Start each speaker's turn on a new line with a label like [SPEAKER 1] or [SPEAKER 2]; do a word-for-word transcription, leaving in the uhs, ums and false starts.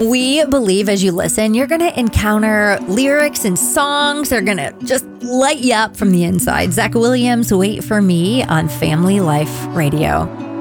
[SPEAKER 1] We believe as you listen, you're going to encounter lyrics and songs that are going to just light you up from the inside. Zach Williams, Wait for Me on Family Life Radio.